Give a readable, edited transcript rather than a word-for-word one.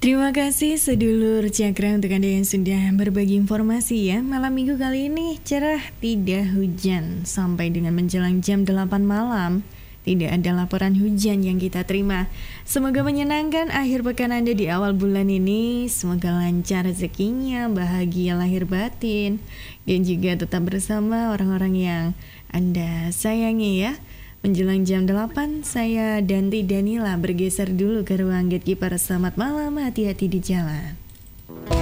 Terima kasih sedulur Cakra untuk Anda yang sudah berbagi informasi ya. Malam minggu kali ini cerah, tidak hujan. Sampai dengan menjelang jam 8 malam tidak ada laporan hujan yang kita terima. Semoga menyenangkan akhir pekan Anda di awal bulan ini. Semoga lancar rezekinya, bahagia lahir batin, dan juga tetap bersama orang-orang yang Anda sayangi ya. Menjelang jam 8, saya Danti Danila bergeser dulu ke ruang gatekeeper. Selamat malam, hati-hati di jalan.